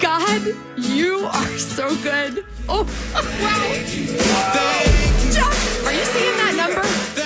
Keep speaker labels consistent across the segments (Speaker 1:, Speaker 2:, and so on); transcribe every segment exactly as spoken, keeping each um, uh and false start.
Speaker 1: God, you are so good. Oh, wow. Jeff, are you seeing that number?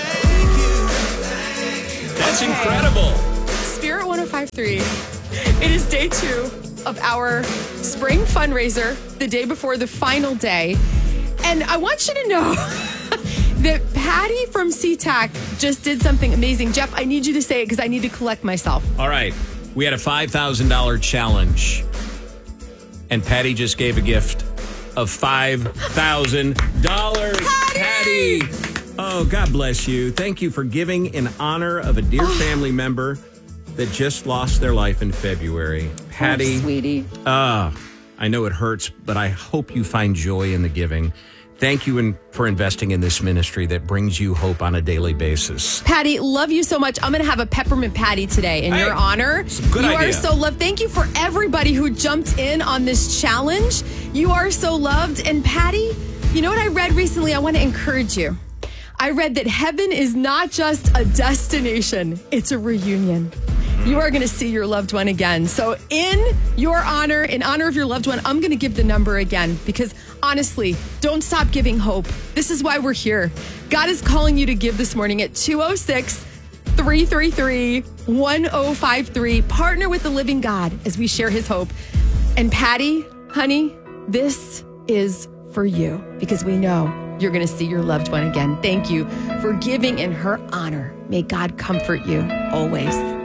Speaker 2: That's
Speaker 1: okay.
Speaker 2: incredible.
Speaker 1: Spirit one oh five point three. It is day two of our spring fundraiser, the day before the final day. And I want you to know that Patty from SeaTac just did something amazing. Jeff, I need you to say it because I need to collect myself.
Speaker 2: All right. We had a five thousand dollars challenge. And Patty just gave a gift of five thousand dollars.
Speaker 1: Patty!
Speaker 2: Patty! Oh, God bless you. Thank you for giving in honor of a dear oh. family member that just lost their life in February. Patty.
Speaker 1: Oh, sweetie.
Speaker 2: Uh, I know it hurts, but I hope you find joy in the giving. Thank you in, for investing in this ministry that brings you hope on a daily basis.
Speaker 1: Patty, love you so much. I'm going to have a peppermint patty today in hey, your honor.
Speaker 2: Good
Speaker 1: you
Speaker 2: idea.
Speaker 1: are so loved. Thank you for everybody who jumped in on this challenge. You are so loved. And Patty, you know what I read recently? I want to encourage you. I read that heaven is not just a destination, it's a reunion. You are going to see your loved one again. So in your honor, in honor of your loved one, I'm going to give the number again because honestly, don't stop giving hope. This is why we're here. God is calling you to give this morning at two oh six, three three three, one oh five three. Partner with the living God as we share his hope. And Patty, honey, this is for you because we know you're going to see your loved one again. Thank you for giving in her honor. May God comfort you always.